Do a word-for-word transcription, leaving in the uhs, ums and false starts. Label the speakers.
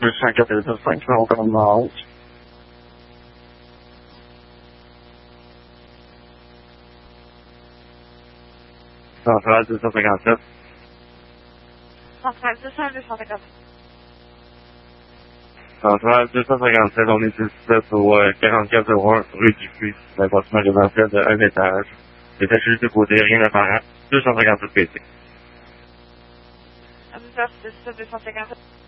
Speaker 1: plus cinquante-cinq cinquante. Centrale deux cent cinquante-sept.
Speaker 2: Centrale deux cent deux cent cinquante.
Speaker 1: Centrale deux cent cinquante-sept, on est dix-sept au euh, quarante-quatre zéro un rue du Puy, un bâtiment résidentiel de un étage. C'était juste de côté, rien d'apparent. deux cent cinquante-sept P C.
Speaker 2: deux cent cinquante.